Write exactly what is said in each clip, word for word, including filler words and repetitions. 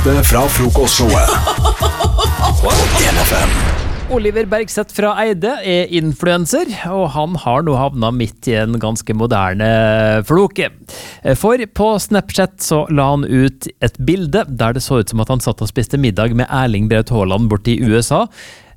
Fra frokostshowet på en F M. Oliver Bergseth fra Eide er influencer, og han har nå havnet midt i en ganske moderne floke. For på Snapchat så la han ut et bilde der det så ut som at han satt og spiste middag med Erling Braut Haaland borte i U S A,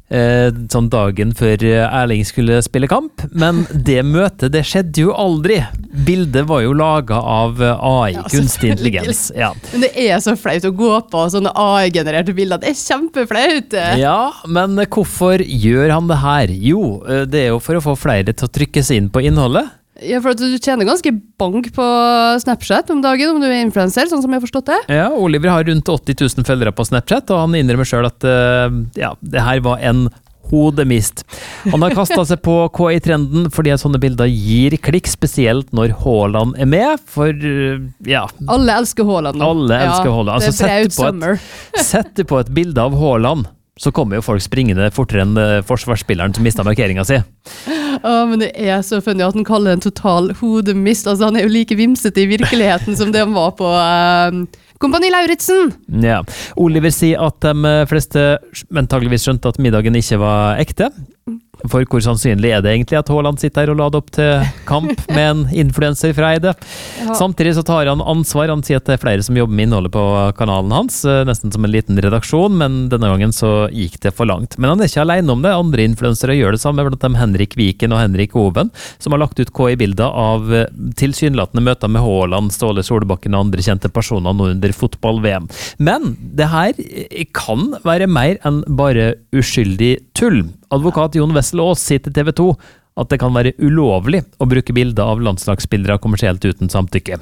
sånn dagen før Erling skulle spille kamp, men det møtet, det skjedde jo aldri. Bildet var jo laget av A I, ja, kunstig intelligens. Ja. Men det er så flaut å gå på sånne A I-genererte bilder, det er kjempeflaut. Ja, men hvorfor gjør han det her? Jo, det er jo for å få flere til å trykke seg inn på innholdet. Ja, for at du tjener ganske bank på Snapchat om dagen, om du er influencer, sånn som jeg har forstått det. Ja, Oliver har rundt åtti tusen følgere på Snapchat, og han innrømmer selv at uh, ja, det her var en hodemist. Han har kastet seg på K I-trenden fordi at sånne bilder gir klikk, spesielt når Haaland er med, for uh, ja. Alle elsker Haaland nå. Alle elsker ja, Haaland. Altså, det er braut sett, sett på et bilde av Haaland, så kommer jo folk springende fortere enn forsvarsspilleren som mistet markeringen sin. Ja, men det er så funny at han kaller det en total hodemist. Altså, han er jo like vimsete i virkeligheten som det han var på uh, Kompani Lauritzen. Ja. Oliver sier at de fleste antageligvis skjønte at middagen ikke var ekte. For hvor sannsynlig er det egentlig at Haaland sitter her og lader opp til kamp med en influencer fra Eide? Ja. Samtidig så tar han ansvar. Han sier at det er flere som jobber med innholdet på kanalen hans, nesten som en liten redaksjon, men denne gangen så gikk det for langt. Men han er ikke alene om det. Andre influensere gjør det samme, blant dem Henrik Viken og Henrik Oven, som har lagt ut K I-bilder av tilsynelatende møter med Haaland, Ståle Solbakken og andre kjente personer nå under fotball-V M. Men det her kan være mer enn bare uskyldig tull. Advokat Jon Wessel Aas sier til T V to at det kan være ulovlig å bruke bilder av landslagsspillere kommersielt uten samtykke.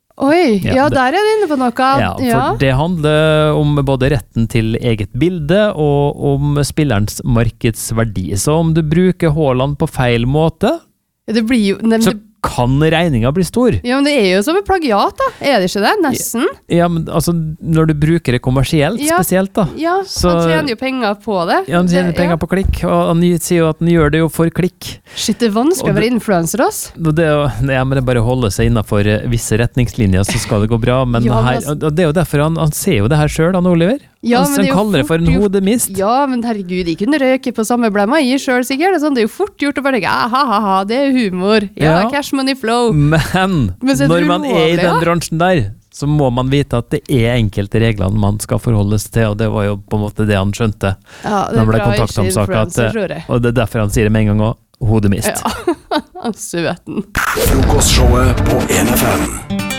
Oi, ja, ja der er du inne på noe. Ja, for ja. Det handler om både retten til eget bilde og om spillerens markedsverdi. Så om du bruker Haaland på feil måte, ja, det blir jo... Nei, så kan regninga bli stor. Ja, men det er jo som en plagiat da. Er det ikke det? Nesten. Ja, men altså, når du bruker det kommersielt ja. spesielt da. Ja, så han tjener jo penger på det. Ja, han tjener det, penger ja. på klikk, og han sier jo at han gjør det jo for klikk. Shit, det er vanskelig å være influencer, ass. Det er, ja, men det er bare å holde seg innenfor visse retningslinjer, så skal det gå bra. Men, ja, men her, altså, det er jo derfor han, han ser jo det her selv, han Oliver. Ja, han, han kaller det for en hodemist. Ja, men herregud, de kunne røke på samme blemma i selv sikkert. Det er, sånn, det er jo fort gjort å bare tenke, ah, ha, ha, ha, det er humor. Ja, ja. Cash money flow. Men, men når man er i den bransjen der, så må man vite at det er enkelte reglene man skal forholdes til, og det var jo på en måte det han skjønte. Ja, det er bra ikke influencer, tror jeg. Og det er derfor han sier det med en gang også, hodemist. Ja, søten. Frokostshowet på en F M.